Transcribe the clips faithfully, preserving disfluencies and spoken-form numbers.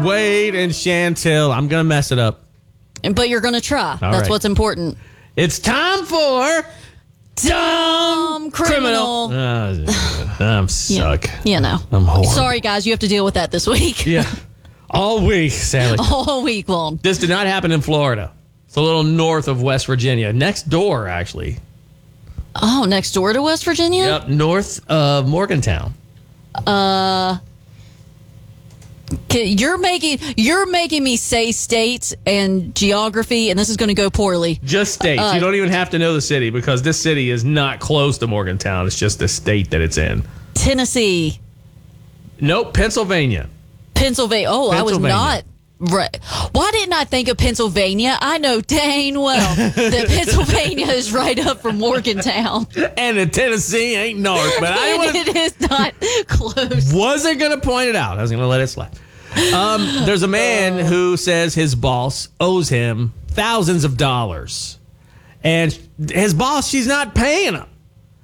Wade and Chantel. I'm going to mess it up. But you're going to try. All That's right. what's important. It's time for Dumb Criminal. criminal. Uh, I'm suck. You know. I'm horrible. Sorry, guys. You have to deal with that this week. Yeah. All week, Sally. All week long. This did not happen in Florida. It's a little north of West Virginia. Next door, actually. Oh, next door to West Virginia? Yep, north of Morgantown. Uh, K- You're making you're making me say states and geography, and this is going to go poorly. Just states. Uh, you don't even have to know the city because this city is not close to Morgantown. It's just the state that it's in. Tennessee, Nope, Pennsylvania. Pennsylvania. Oh, I was Pennsylvania. not right. Why didn't I think of Pennsylvania? I know dang well that Pennsylvania is right up from Morgantown. And the Tennessee ain't north, but I And was, it is not close. wasn't going to point it out. I was going to let it slide. Um, there's a man who says his boss owes him thousands of dollars. And his boss, she's not paying him.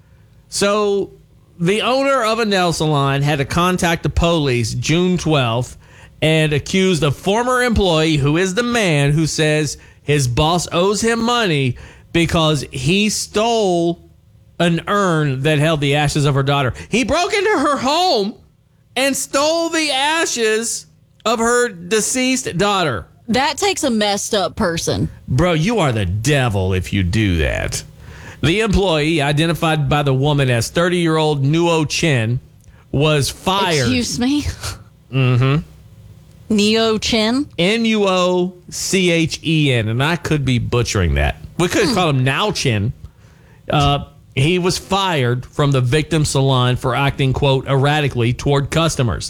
So the owner of a nail salon had to contact the police June twelfth and accused a former employee who is the man who says his boss owes him money because he stole an urn that held the ashes of her daughter. He broke into her home and stole the ashes of her deceased daughter. That takes a messed up person. Bro, you are the devil if you do that. The employee, identified by the woman as thirty-year-old Nuo Chen, was fired. Excuse me? Mm-hmm. Neo Chen? N U O C H E N, and I could be butchering that. We could call him Now Chen. Uh, he was fired from the victim salon for acting, quote, erratically toward customers.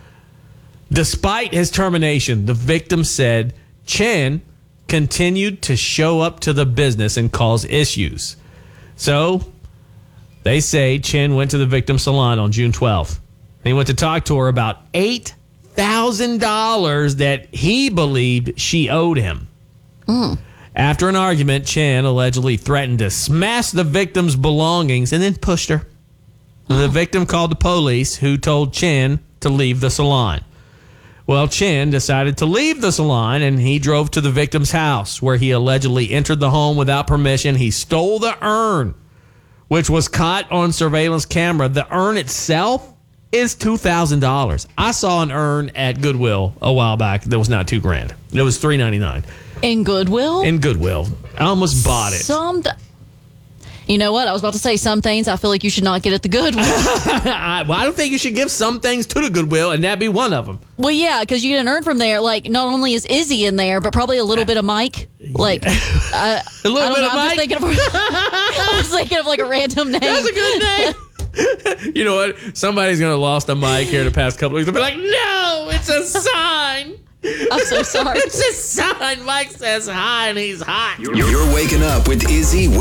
Despite his termination, the victim said Chen continued to show up to the business and cause issues. So they say Chen went to the victim salon on June twelfth. He went to talk to her about eight thousand dollars that he believed she owed him. Mm. After an argument, Chen allegedly threatened to smash the victim's belongings and then pushed her. The victim called the police, who told Chen to leave the salon. Well, Chen decided to leave the salon, and he drove to the victim's house, where he allegedly entered the home without permission. He stole the urn, which was caught on surveillance camera. The urn itself is two thousand dollars. I saw an urn at Goodwill a while back that was not two grand. It was three ninety-nine. In Goodwill? In Goodwill. I almost bought it. Some, you know what? I was about to say some things I feel like you should not get at the Goodwill. I, well, I don't think you should give some things to the Goodwill, and that be one of them. Well, yeah, because you get an urn from there. Like, not only is Izzy in there, but probably a little bit of Mike. Like, uh, A little I don't bit know, of I'm Mike? Just thinking of, I was thinking of like a random name. That's a good name. You know what? Somebody's going to lost a mic here the past couple of weeks. They'll be like, no, it's a sign. I'm so sorry. It's a sign. Mike says hi, and he's hot. You're waking up with Izzy,